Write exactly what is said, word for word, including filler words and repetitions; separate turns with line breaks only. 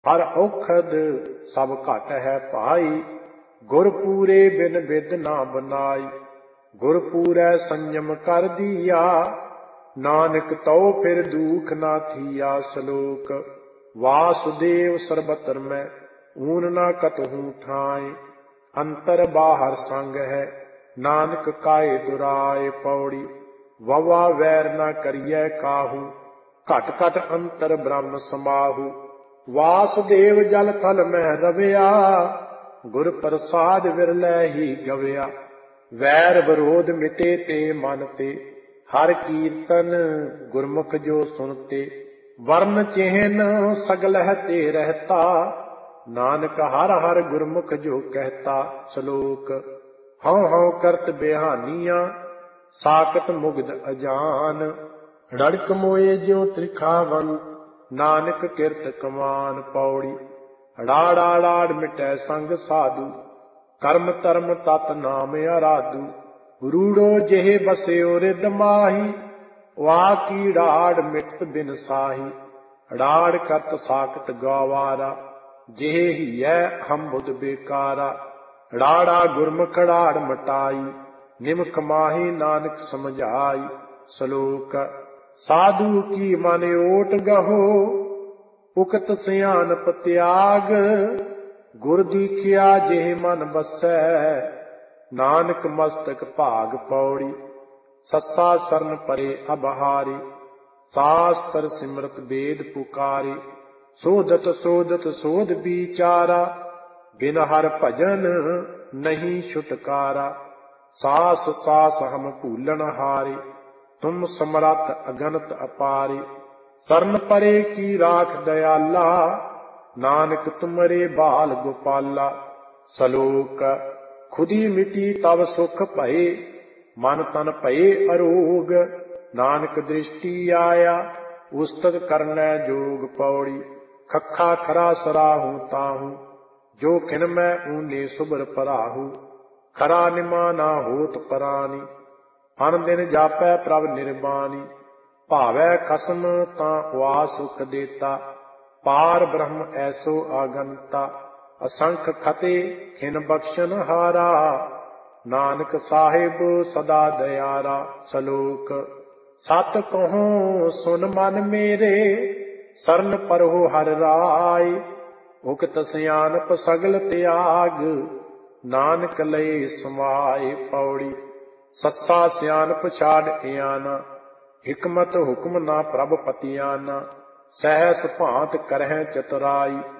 हर औखद सब घट है पाई, गुर पूरे बिन बिद ना बनाई। गुर पूरै संयम कर दिया, नानक तो फिर दुख ना थिया। श्लोक। वासुदेव सर्वत्र में ऊन ना कतहूँ ठाए, अंतर बाहर संग है नानक काए दुराए। पौड़ी। ववा वैर न करिए काहू, घट घट अंतर ब्रह्म समाहू। वासुदेव जल थल में रविया, गुर प्रसाद विरलै ही गवया। वैर विरोध मिटे ते मन ते, हर कीर्तन गुरमुख जो सुनते। वर्ण चिन्ह सगल है ते रहता, नानक हर हर गुरमुख जो कहता। श्लोक। हौ हौ करत बेहानियां, साकत मुग्ध अजान। रड़क मोए ज्यों त्रिखावन, नानक किरत कमान। पौड़ी। राड़ा राड़ मिटै संग साधु, कर्म धर्म तत नाम आराधु। रूड़ो जेह बस्यो रिद माही, वाकी राड़ मिटत बिन साही। राड़ करत साकत गवारा, जेह हियै हम बुध बेकारा। राड़ा गुरमुख राड़ मटाई, निमक माही नानक समझाई। श्लोक। साधु की मन ओट गहो, उकत सियानप त्याग। गुर दीखिया जेह मन बसै, नानक मस्तक भाग। पौड़ी। सस्सा सरन परे अबहारी, शास्त्र सिमरत वेद पुकारी। सोधत सोधत सोध बिचारा, बिन हर भजन नहीं छुटकारा। सास सास हम भूलन हारे, तुम समरथ अगनत अपारे। सरन परे की राख दयाला, नानक तुमरे बाल गोपाला। श्लोक। खुदी मिटी तब सुख भये, मन तन भये अरोग। नानक दृष्टि आया, उस्तत करनै जोग। पौड़ी। खखा खरा सराहू ताहू, जो खिन मैं ऊने सुबर पराहू। खरा निमाना होत परानी, अन दिन जापै प्रभ निर्बानी। भावै खसम तां वा सुख देता, पार ब्रह्म ऐसो आगंता। असंख खते खिन बख्शन हारा, नानक साहिब सदा दयारा। श्लोक। सत कहो सुन मन मेरे, सरन परहु हर राय। उकत सियानप सगल त्याग, नानक लए समाए। पौड़ी। सस्सा सियानप छाड़ इयाना, हिकमत हुक्म ना प्रभ पतियाना। सहस भांत करहै चतुराई,